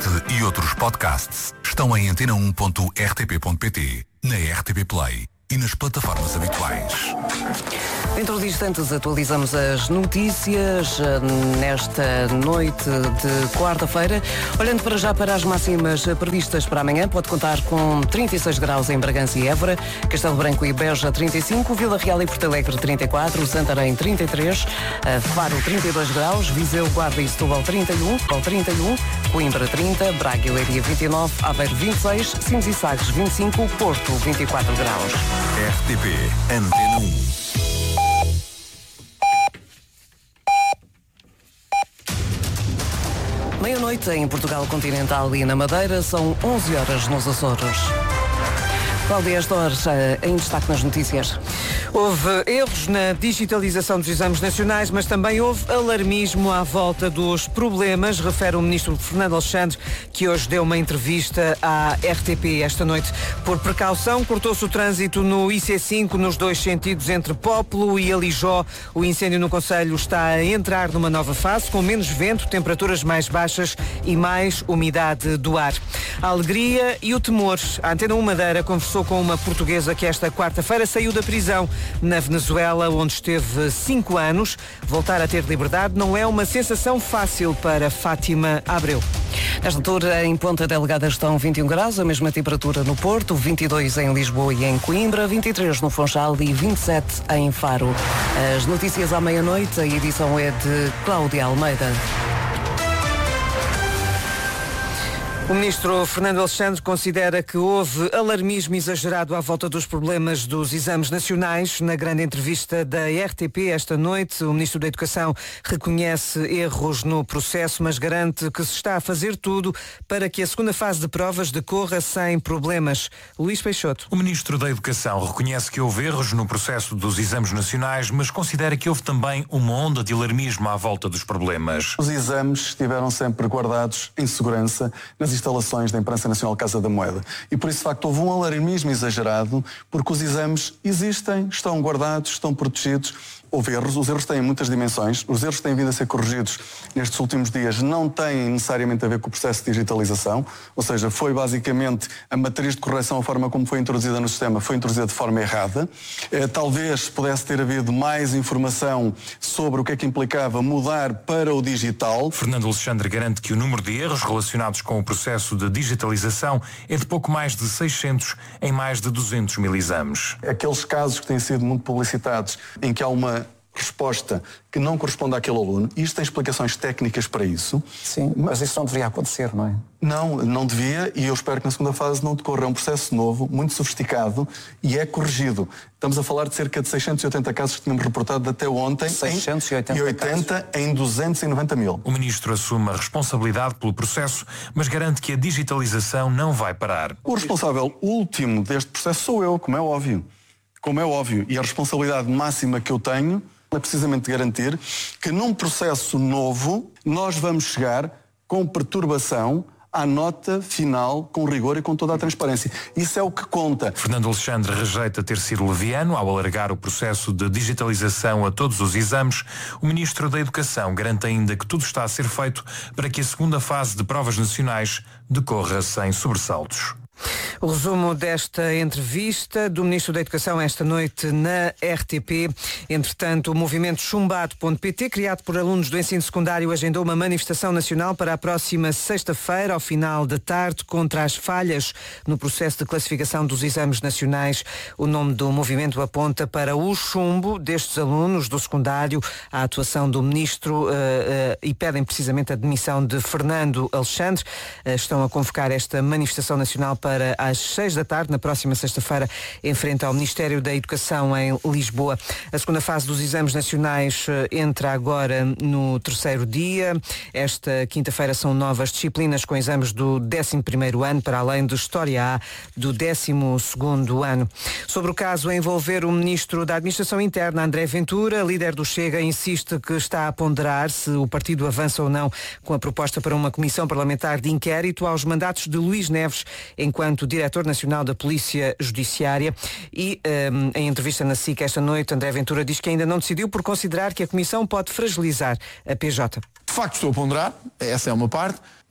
Este e outros podcasts estão em antena1.rtp.pt, na RTP Play e nas plataformas habituais. Dentro de instantes atualizamos as notícias nesta noite de quarta-feira. Olhando para já para as máximas previstas para amanhã, pode contar com 36 graus em Bragança e Évora, Castelo Branco e Beja 35, Vila Real e Porto Alegre 34, Santarém 33, Faro 32 graus, Viseu, Guarda e Setúbal 31, Coimbra 30, Braga e Leiria 29, Aveiro 26, Sines e Sagres 25, Porto 24 graus. RTP Antena 1. Meia-noite em Portugal Continental e na Madeira, são 11 horas nos Açores. Cláudia Astor, em destaque nas notícias. Houve erros na digitalização dos exames nacionais, mas também houve alarmismo à volta dos problemas, refere o ministro Fernando Alexandre, que hoje deu uma entrevista à RTP esta noite. Por precaução, cortou-se o trânsito no IC5 nos dois sentidos entre Pópulo e Alijó. O incêndio no concelho está a entrar numa nova fase, com menos vento, temperaturas mais baixas e mais umidade do ar. A alegria e o temor. A Antena 1 Madeira conversou com uma portuguesa que esta quarta-feira saiu da prisão na Venezuela, onde esteve 5 anos. Voltar a ter liberdade não é uma sensação fácil para Fátima Abreu. Nesta altura, em Ponta Delgada estão 21 graus, a mesma temperatura no Porto, 22 em Lisboa e em Coimbra, 23 no Funchal e 27 em Faro. As notícias à meia-noite, a edição é de Cláudia Almeida. O ministro Fernando Alexandre considera que houve alarmismo exagerado à volta dos problemas dos exames nacionais. Na grande entrevista da RTP esta noite, o ministro da Educação reconhece erros no processo, mas garante que se está a fazer tudo para que a segunda fase de provas decorra sem problemas. Luís Peixoto. O ministro da Educação reconhece que houve erros no processo dos exames nacionais, mas considera que houve também uma onda de alarmismo à volta dos problemas. Os exames estiveram sempre guardados em segurança nas instalações da Imprensa Nacional Casa da Moeda. E por isso, de facto, houve um alarmismo exagerado, porque os exames existem, estão guardados, estão protegidos. Houve erros, os erros têm muitas dimensões, os erros têm vindo a ser corrigidos nestes últimos dias, não têm necessariamente a ver com o processo de digitalização, ou seja, foi basicamente a matriz de correção, a forma como foi introduzida no sistema, foi introduzida de forma errada. Talvez pudesse ter havido mais informação sobre o que é que implicava mudar para o digital. Fernando Alexandre garante que o número de erros relacionados com o processo de digitalização é de pouco mais de 600 em mais de 200 mil exames. Aqueles casos que têm sido muito publicitados, em que há uma resposta que não corresponde àquele aluno, e isto tem explicações técnicas para isso. Sim, mas isso não deveria acontecer, não é? Não devia, e eu espero que na segunda fase não decorra. É um processo novo, muito sofisticado, e é corrigido. Estamos a falar de cerca de 680 casos que tínhamos reportado até ontem. 680 em 290 mil. O ministro assume a responsabilidade pelo processo, mas garante que a digitalização não vai parar. O responsável último deste processo sou eu, como é óbvio. E a responsabilidade máxima que eu tenho é precisamente garantir que num processo novo nós vamos chegar com perturbação à nota final, com rigor e com toda a transparência. Isso é o que conta. Fernando Alexandre rejeita ter sido leviano ao alargar o processo de digitalização a todos os exames. O ministro da Educação garante ainda que tudo está a ser feito para que a segunda fase de provas nacionais decorra sem sobressaltos. O resumo desta entrevista do Ministro da Educação esta noite na RTP. Entretanto, o movimento chumbado.pt, criado por alunos do ensino secundário, agendou uma manifestação nacional para a próxima sexta-feira, ao final da tarde, contra as falhas no processo de classificação dos exames nacionais. O nome do movimento aponta para o chumbo destes alunos do secundário, a atuação do Ministro e pedem precisamente a demissão de Fernando Alexandre. Estão a convocar esta manifestação nacional para às 6 da tarde, na próxima sexta-feira, em frente ao Ministério da Educação em Lisboa. A segunda fase dos exames nacionais entra agora no terceiro dia. Esta quinta-feira são novas disciplinas com exames do 11º ano, para além de História A do 12º ano. Sobre o caso a envolver o Ministro da Administração Interna, André Ventura, líder do Chega, insiste que está a ponderar se o partido avança ou não com a proposta para uma comissão parlamentar de inquérito aos mandatos de Luís Neves enquanto Diretor Nacional da Polícia Judiciária. E em entrevista na SIC esta noite, André Ventura diz que ainda não decidiu por considerar que a Comissão pode fragilizar a PJ. De facto estou a ponderar, essa é uma parte,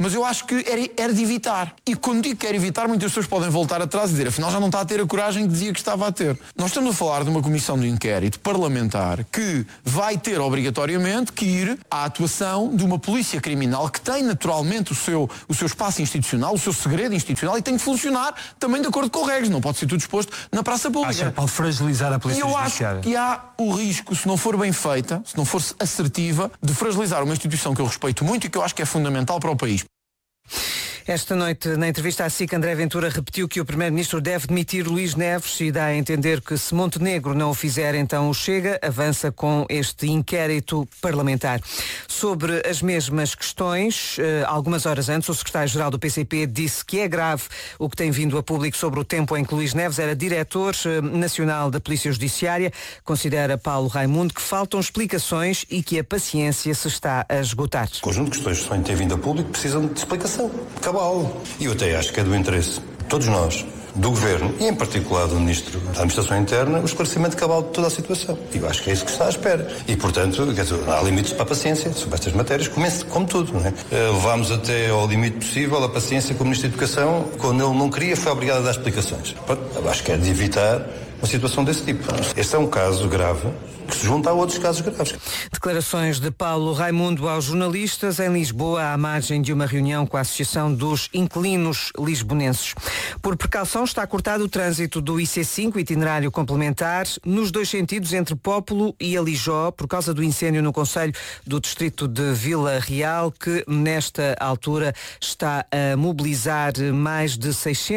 mas eu acho que era de evitar. E quando digo que era evitar, muitas pessoas podem voltar atrás e dizer, afinal já não está a ter a coragem que dizia que estava a ter. Nós estamos a falar de uma comissão de inquérito parlamentar que vai ter obrigatoriamente que ir à atuação de uma polícia criminal que tem naturalmente o seu espaço institucional, o seu segredo institucional, e tem que funcionar também de acordo com regras. Não pode ser tudo exposto na praça pública. Acha que pode fragilizar a polícia judiciária? E eu acho que há o risco, se não for bem feita, se não for assertiva, de fragilizar uma instituição que eu respeito muito e que eu acho que é fundamental para o país. Esta noite, na entrevista à SIC, André Ventura repetiu que o Primeiro-Ministro deve demitir Luís Neves e dá a entender que se Montenegro não o fizer, então o Chega avança com este inquérito parlamentar. Sobre as mesmas questões, algumas horas antes, o secretário-geral do PCP disse que é grave o que tem vindo a público sobre o tempo em que Luís Neves era diretor nacional da Polícia Judiciária. Considera Paulo Raimundo que faltam explicações e que a paciência se está a esgotar. O conjunto de questões que têm ter vindo a público precisam de explicação. E eu até acho que é do interesse de todos nós, do Governo e em particular do Ministro da Administração Interna, o esclarecimento cabal de toda a situação. E eu acho que é isso que está à espera. E, portanto, há limites para a paciência sobre estas matérias, como tudo, não é? Levámos até ao limite possível a paciência com o Ministro da Educação, quando ele não queria, foi obrigado a dar explicações. Pronto, eu acho que é de evitar uma situação desse tipo. Este é um caso grave que se junta a outros casos graves. Declarações de Paulo Raimundo aos jornalistas em Lisboa, à margem de uma reunião com a Associação dos Inquilinos Lisbonenses. Por precaução, está cortado o trânsito do IC5, itinerário complementar, nos dois sentidos, entre Pópulo e Alijó, por causa do incêndio no concelho do distrito de Vila Real, que nesta altura está a mobilizar mais de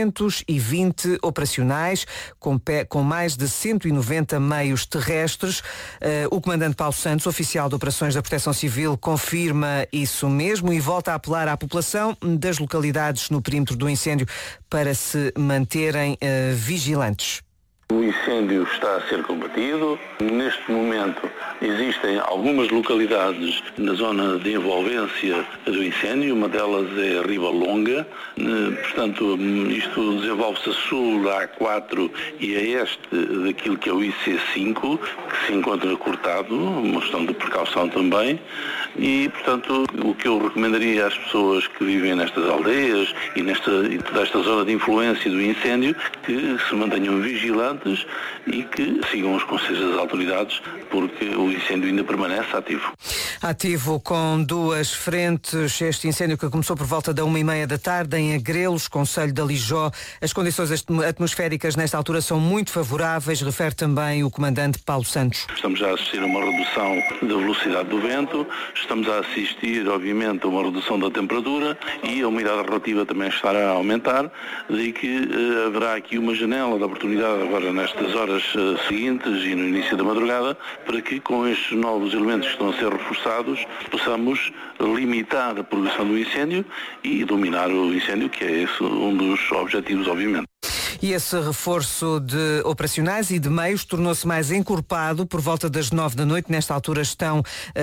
620 operacionais, com mais de 190 meios terrestres. O comandante Paulo Santos, oficial de Operações da Proteção Civil, confirma isso mesmo e volta a apelar à população das localidades no perímetro do incêndio para se manterem vigilantes. O incêndio está a ser combatido. Neste momento existem algumas localidades na zona de envolvência do incêndio, uma delas é Ribalonga. Portanto, isto desenvolve-se a sul da A4 e a este daquilo que é o IC5, que se encontra cortado, uma questão de precaução também. E, portanto, o que eu recomendaria às pessoas que vivem nestas aldeias e toda esta zona de influência do incêndio, que se mantenham vigilantes e que sigam os conselhos das autoridades, porque o incêndio ainda permanece ativo. Ativo com duas frentes, este incêndio que começou por volta da 1h30 da tarde em Agrelos, concelho de Alijó. As condições atmosféricas nesta altura são muito favoráveis, refere também o comandante Paulo Santos. Estamos a assistir a uma redução da velocidade do vento, estamos a assistir, obviamente, a uma redução da temperatura e a umidade relativa também estará a aumentar, daí que haverá aqui uma janela de oportunidade agora nestas horas seguintes e no início da madrugada, para que com estes novos elementos que estão a ser reforçados possamos limitar a progressão do incêndio e dominar o incêndio, que é esse um dos objetivos, obviamente. E esse reforço de operacionais e de meios tornou-se mais encorpado por volta das 9 da noite. Nesta altura estão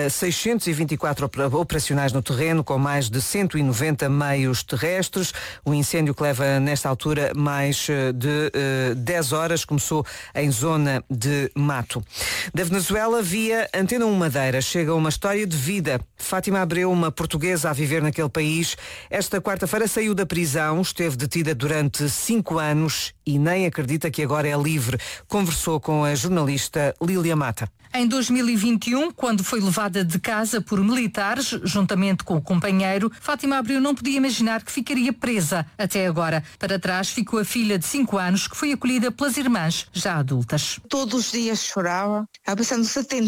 624 operacionais no terreno, com mais de 190 meios terrestres. O incêndio que leva nesta altura mais de 10 horas começou em zona de mato. Da Venezuela, via Antena 1 Madeira, chega uma história de vida. Fátima Abreu, uma portuguesa a viver naquele país, esta quarta-feira saiu da prisão, esteve detida durante 5 anos e nem acredita que agora é livre. Conversou com a jornalista Lília Mata. Em 2021, quando foi levada de casa por militares, juntamente com o companheiro, Fátima Abreu não podia imaginar que ficaria presa até agora. Para trás ficou a filha de 5 anos, que foi acolhida pelas irmãs, já adultas. Todos os dias chorava. Pesando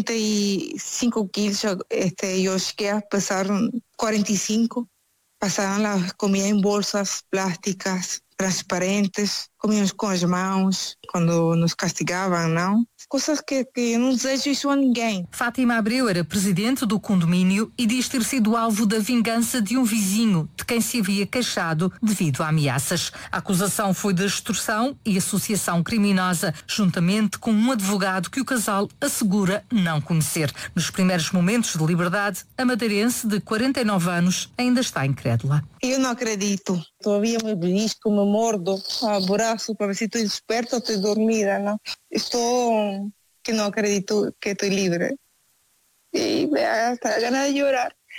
75 quilos, eu cheguei a pesar 45. Pasaban la comida en bolsas plásticas, transparentes, comíamos com as mãos quando nos castigavam, não? Coisas que eu não desejo isso a ninguém. Fátima Abreu era presidente do condomínio e diz ter sido alvo da vingança de um vizinho de quem se havia queixado devido a ameaças. A acusação foi de extorsão e associação criminosa, juntamente com um advogado que o casal assegura não conhecer. Nos primeiros momentos de liberdade, a madeirense de 49 anos ainda está incrédula. Eu não acredito. Todavía me belisco, me mordo o braço para ver se estou desperta ou estou dormida, não? Estou que não acredito que estou livre. E me da ganas de chorar.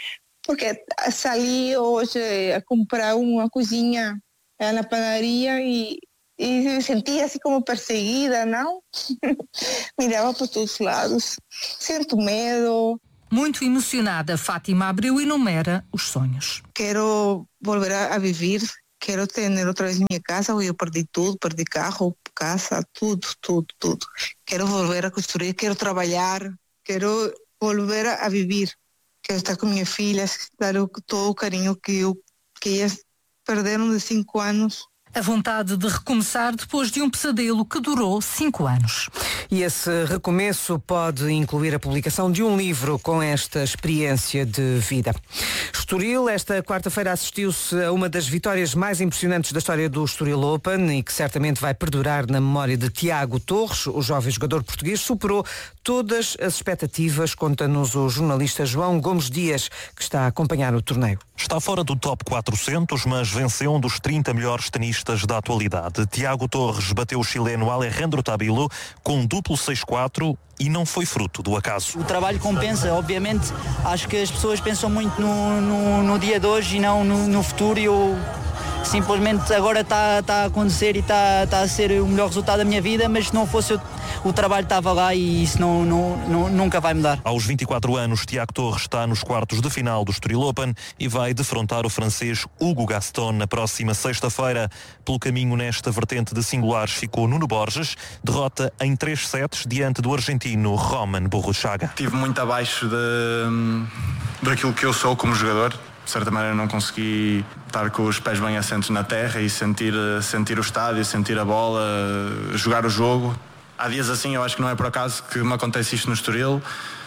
porque saí hoje a comprar uma coisinha na padaria e me sentia assim como perseguida, não? Mirava para todos os lados, sinto medo. Muito emocionada, Fátima abriu e enumera os sonhos. Quero volver a viver, quero ter outra vez minha casa, eu perdi tudo, perdi carro, casa, tudo. Quero volver a construir, quero trabalhar, quero volver a viver. Quero estar com minhas filhas, dar todo o carinho que elas perderam de 5 anos. A vontade de recomeçar depois de um pesadelo que durou 5 anos. E esse recomeço pode incluir a publicação de um livro com esta experiência de vida. Estoril, esta quarta-feira assistiu-se a uma das vitórias mais impressionantes da história do Estoril Open e que certamente vai perdurar na memória de Tiago Torres. O jovem jogador português superou todas as expectativas, conta-nos o jornalista João Gomes Dias, que está a acompanhar o torneio. Está fora do top 400, mas venceu um dos 30 melhores tenistas da atualidade. Tiago Torres bateu o chileno Alejandro Tabilo com um duplo 6-4 e não foi fruto do acaso. O trabalho compensa, obviamente. Acho que as pessoas pensam muito no dia de hoje e não no futuro, e eu simplesmente agora está a acontecer e está a ser o melhor resultado da minha vida, mas se não fosse o trabalho estava lá e isso nunca vai mudar. Aos 24 anos, Tiago Torres está nos quartos de final do Estoril Open e vai defrontar o francês Hugo Gaston na próxima sexta-feira. Pelo caminho nesta vertente de singulares ficou Nuno Borges, derrota em 3 sets diante do argentino Roman Burruchaga. Estive muito abaixo daquilo que eu sou como jogador. De certa maneira não consegui estar com os pés bem assentos na terra e sentir o estádio, sentir a bola, jogar o jogo. Há dias assim, eu acho que não é por acaso que me acontece isto no Estoril.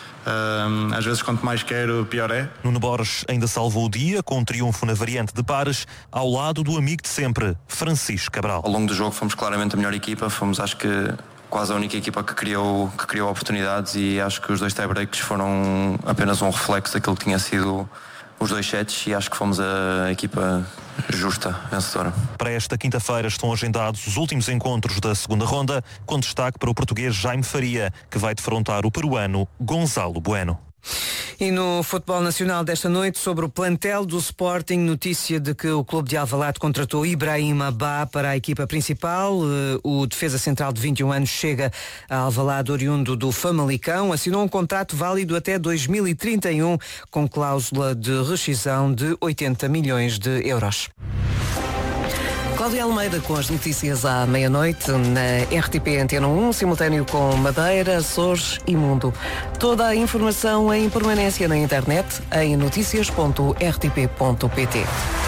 Às vezes quanto mais quero, pior é. Nuno Borges ainda salvou o dia com um triunfo na variante de pares ao lado do amigo de sempre, Francisco Cabral. Ao longo do jogo fomos claramente a melhor equipa, fomos acho que quase a única equipa que criou oportunidades, e acho que os 2 tie-breaks foram apenas um reflexo daquilo que tinha sido os 2 sets, e acho que fomos a equipa justa, vencedora. Para esta quinta-feira estão agendados os últimos encontros da segunda ronda, com destaque para o português Jaime Faria, que vai defrontar o peruano Gonzalo Bueno. E no futebol nacional desta noite, sobre o plantel do Sporting, notícia de que o clube de Alvalade contratou Ibrahim Abá para a equipa principal. O defesa central de 21 anos chega a Alvalade oriundo do Famalicão, assinou um contrato válido até 2031 com cláusula de rescisão de 80 milhões de euros. Cláudia Almeida com as notícias à meia-noite na RTP Antena 1, simultâneo com Madeira, Açores e Mundo. Toda a informação em permanência na internet em noticias.rtp.pt.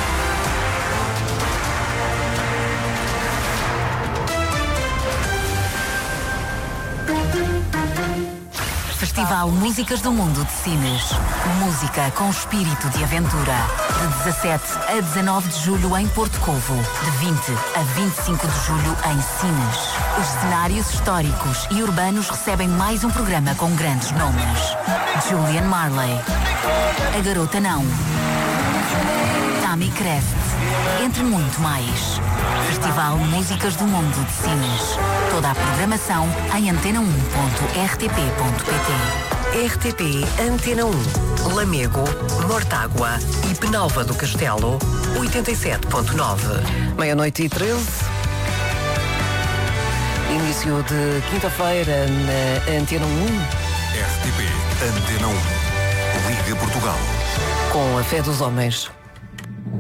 Festival Músicas do Mundo de Sines. Música com espírito de aventura. De 17 a 19 de julho em Porto Covo. De 20 a 25 de julho em Sines. Os cenários históricos e urbanos recebem mais um programa com grandes nomes. Julian Marley. A Garota Não. Tammy Crest. Entre muito mais. Festival Músicas do Mundo de Sines. Toda a programação em antena1.rtp.pt. RTP Antena 1, Lamego, Mortágua e Penalva do Castelo, 87.9. Meia-noite e 13. Início de quinta-feira na Antena 1. RTP Antena 1. Liga Portugal. Com a fé dos homens.